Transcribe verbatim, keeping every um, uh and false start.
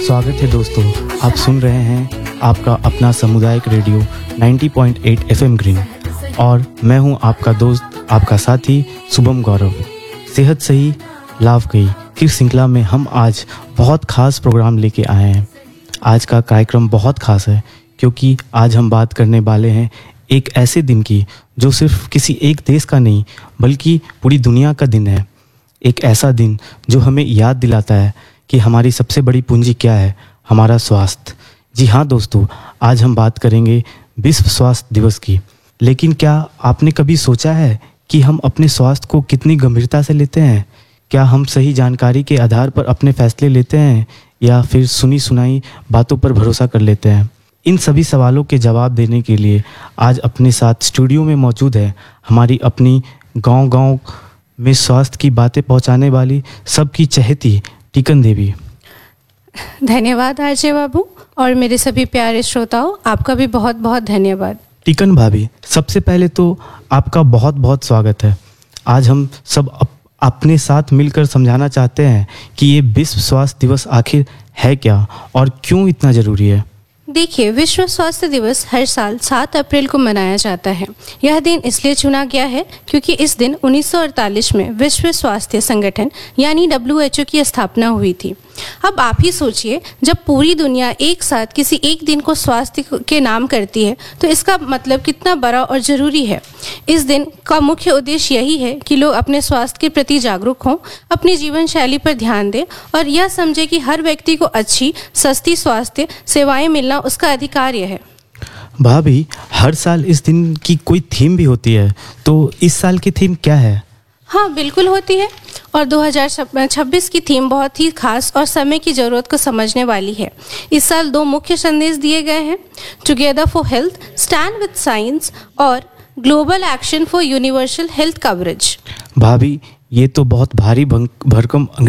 स्वागत है दोस्तों। आप सुन रहे हैं आपका अपना सामुदायिक रेडियो नब्बे पॉइंट आठ एफएम ग्रीन और मैं हूं आपका दोस्त, आपका साथी शुभम गौरव। सेहत सही लाभ गई की श्रृंखला में हम आज बहुत खास प्रोग्राम लेके आए हैं। आज का कार्यक्रम बहुत खास है क्योंकि आज हम बात करने वाले हैं एक ऐसे दिन की जो सिर्फ किसी एक देश का नहीं बल्कि पूरी दुनिया का दिन है। एक ऐसा दिन जो हमें याद दिलाता है कि हमारी सबसे बड़ी पूंजी क्या है, हमारा स्वास्थ्य। जी हाँ दोस्तों, आज हम बात करेंगे विश्व स्वास्थ्य दिवस की। लेकिन क्या आपने कभी सोचा है कि हम अपने स्वास्थ्य को कितनी गंभीरता से लेते हैं? क्या हम सही जानकारी के आधार पर अपने फैसले लेते हैं या फिर सुनी सुनाई बातों पर भरोसा कर लेते हैं? इन सभी सवालों के जवाब देने के लिए आज अपने साथ स्टूडियो में मौजूद है हमारी अपनी गांव-गांव में स्वास्थ्य की बातें पहुंचाने वाली सबकी चहेती टीकन देवी। धन्यवाद आरजे बाबू और मेरे सभी प्यारे श्रोताओं, आपका भी बहुत बहुत धन्यवाद। टीकन भाभी, सबसे पहले तो आपका बहुत बहुत स्वागत है। आज हम सब अप, अपने साथ मिलकर समझाना चाहते हैं कि ये विश्व स्वास्थ्य दिवस आखिर है क्या और क्यों इतना ज़रूरी है। देखिए, विश्व स्वास्थ्य दिवस हर साल सात अप्रैल को मनाया जाता है। यह दिन इसलिए चुना गया है क्योंकि इस दिन उन्नीस सौ अड़तालीस में विश्व स्वास्थ्य संगठन यानी डब्ल्यू एच ओ की स्थापना हुई थी। अब आप ही सोचिए, जब पूरी दुनिया एक साथ किसी एक दिन को स्वास्थ्य के नाम करती है तो इसका मतलब कितना बड़ा और ज़रूरी है। इस दिन का मुख्य उद्देश्य यही है कि लोग अपने स्वास्थ्य के प्रति जागरूक हों, अपनी जीवन शैली पर ध्यान दें और यह समझे कि हर व्यक्ति को अच्छी सस्ती स्वास्थ्य सेवाएं मिलना उसका अधिकार है। भाभी, हर साल इस दिन की कोई थीम भी होती है, तो इस साल की थीम क्या है? हाँ, बिल्कुल होती है और दो हज़ार छब्बीस की थीम बहुत ही खास और समय की ज़रूरत को समझने वाली है। इस साल दो मुख्य संदेश दिए गए हैं, together for health, stand with science और global action for universal health coverage. भाभी, ये तो बहुत भारी भरकम